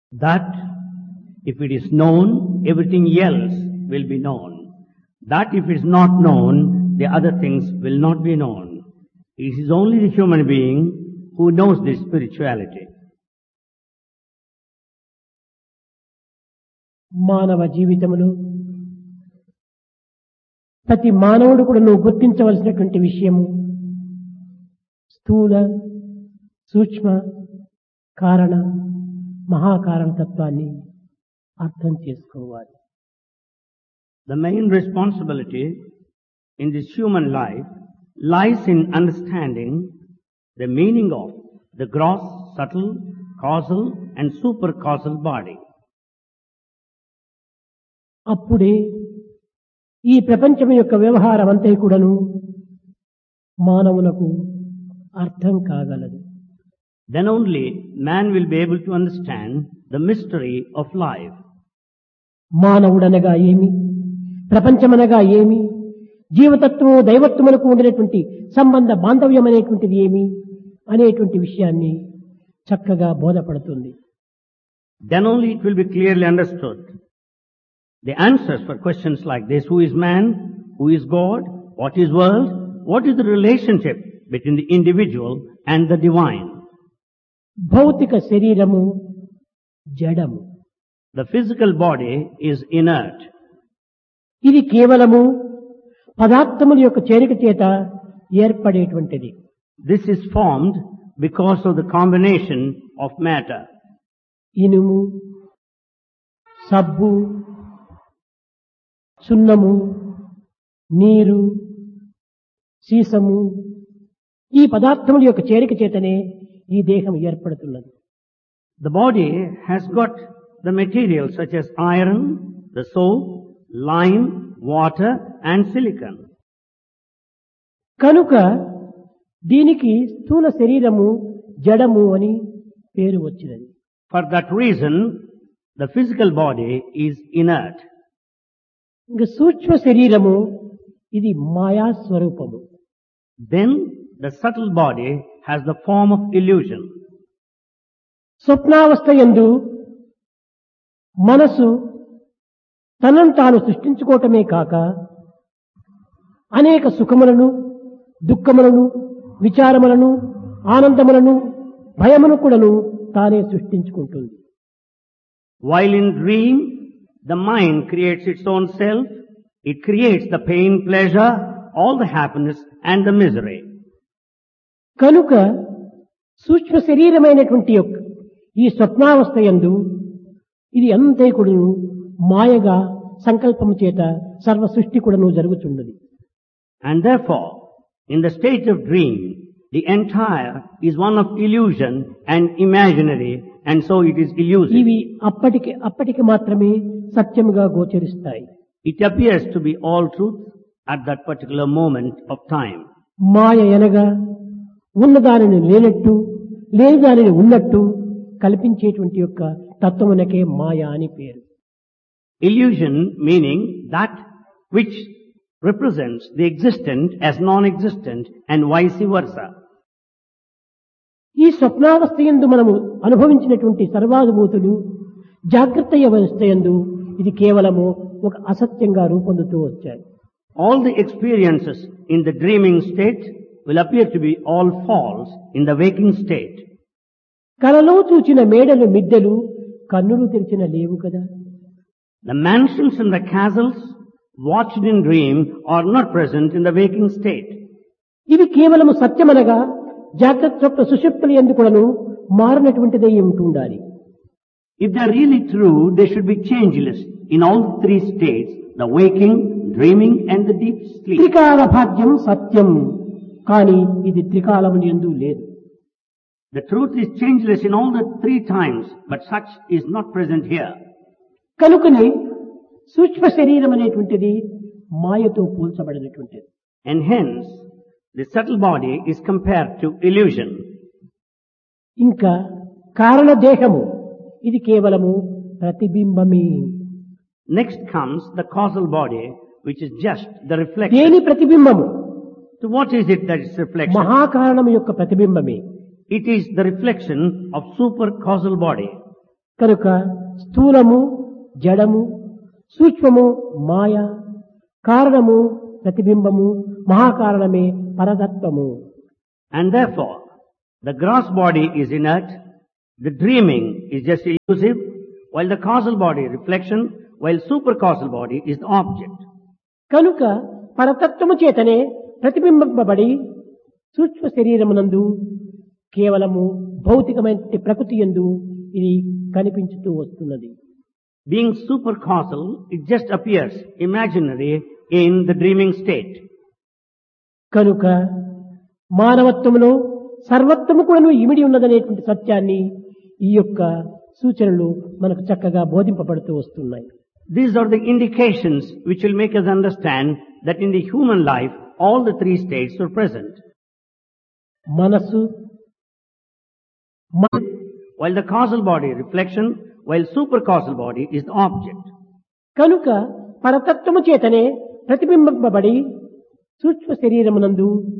That if it is known, everything else will be known. That if it is not known, the other things will not be known. It is only the human being who knows this spirituality. మానవ జీవితంలో ప్రతి మానవుడు కూడా నువ్వు గుర్తించవలసినటువంటి విషయము స్థూల సూక్ష్మ కారణ మహాకారణ తత్వాన్ని అర్థం చేసుకోవాలి. The main responsibility in this human life lies in understanding the meaning of the gross, subtle, causal and supercausal body. అప్పుడే ఈ ప్రపంచం యొక్క వ్యవహారం అంతా కూడాను మానవులకు అర్థం కాగలదు. Then only man will be able to understand the mystery of life. మానవుడనగా ఏమి, ప్రపంచమనగా ఏమి, జీవతత్వము దైవత్వములకు ఉండినటువంటి సంబంధ బాంధవ్యం అనేటువంటిది ఏమి అనేటువంటి విషయాన్ని చక్కగా బోధపడుతుంది. Then only it will be clearly understood. The answers for questions like this: who is man, who is God, what is world, what is the relationship between the individual and the divine. భౌతిక శరీరము జడము. The physical body is inert. ఇది కేవలము పదార్థముల యొక్క చేరిక చేత ఏర్పడేటువంటిది. This is formed because of the combination of matter. ఇనుము, సబ్బు, సున్నము, నీరు, సీసము ఈ పదార్థముల యొక్క చేరిక చేతనే ఈ దేహం ఏర్పడుతున్నది. The body has got the materials such as iron, the soap, lime, water and silicon. కనుక దీనికి స్థూల శరీరము జడము అని పేరు వచ్చినది. For that reason, the physical body is inert. ఇంక సూక్ష్మ శరీరము ఇది మాయా స్వరూపము. Then the subtle body has the form of illusion. స్వప్నావస్థ యందు మనసు తనను తాను సృష్టించుకోవటమే కాక అనేక సుఖములను, దుఃఖములను, విచారములను, ఆనందములను, భయమును కూడాను తానే సృష్టించుకుంటుంది. While in dream, the mind creates its own self. It creates the pain, pleasure, all the happiness and the misery. కనుక సూక్ష్మ శరీరమైనటువంటి యొక్క ఈ స్వప్నావస్థ యందు ఇది అంతే కూడాను మాయగా సంకల్పము చేత సర్వ సృష్టి కూడాను జరుగుతున్నది. And therefore, in the state of dream, the entire is one of illusion and imaginary, and so it is illusive. ఇవి అప్పటికి మాత్రమే సత్యముగా గోచరిస్తాయి. It appears to be all truth at that particular moment of time. మాయ అనగా ఉన్నదానిని లేనట్టు, లేని దానిని ఉన్నట్టు కల్పించేటువంటి యొక్క తత్వమునకే మాయ అని పేరు. Illusion meaning that which represents the existent as non-existent and vice versa. ఈ స్వప్నావస్థ యందు మనము అనుభవించినటువంటి సర్వానుభూతులు జాగ్రత్త అవస్థ యందు ఇది కేవలము ఒక అసత్యంగా రూపొందుతూ వచ్చాయి. All the experiences in the dreaming state will appear to be all false in the waking state. కలలో చూచిన మేడలు మిద్దెలు కన్నులు తెరిచిన లేవు కదా. The mansions and the castles watched in dream are not present in the waking state. ఇవి కేవలము సత్యమనగా జాగ్రత్త స్వప్న సుషుప్తులు యందు కూడాను మారినటువంటిదై ఉంటుండాలి. If they are really true, they should be changeless in all three states: the waking, dreaming and the deep sleep. త్రికాల భాగ్యం సత్యం, కానీ ఇది త్రికాలము యందు లేదు. The truth is changeless in all the three times, but such is not present here. కనుకనే సూక్ష్మ శరీరం అనేటువంటిది మాయతో పోల్చబడినటువంటిది. And hence, the subtle body is compared to illusion. ఇంకా కారణ దేహము ఇది కేవలము ప్రతిబింబమే. Next comes the causal body, which is just the reflection. దేని ప్రతిబింబము? So what is it that is reflection? మహాకారణము యొక్క ప్రతిబింబమే. It is the reflection of super causal body. కనుక స్థూలము జడము, సూక్ష్మము మాయ, కారణము ప్రతిబింబము, మహాకారణమే పరతత్వము. And therefore, the gross body is inert, the dreaming is just illusive, while the causal body, reflection, while supercausal body is the object. కనుక పరతత్వము చేతనే ప్రతిబింబింపబడి సూక్ష్మ శరీరమునందు కేవలము భౌతికమైన ప్రకృతి యందు ఇది కనిపించుతూ వస్తున్నది. Being supercausal, it just appears imaginary in the dreaming state. కనుక మానవత్వములో సర్వత్వము కూడా ఇమిడి ఉన్నదనేటువంటి సత్యాన్ని ఈ యొక్క సూచనలు మనకు చక్కగా బోధింపబడుతూ వస్తున్నాయి. These are the indications which will make us understand that in the human life all the three states are present. మనస్సు, While the causal body, reflection, while supercausal body is the object. కనుక పరతత్వము చేతనే ప్రతిబింబింపబడి సూక్ష్మ శరీరమునందు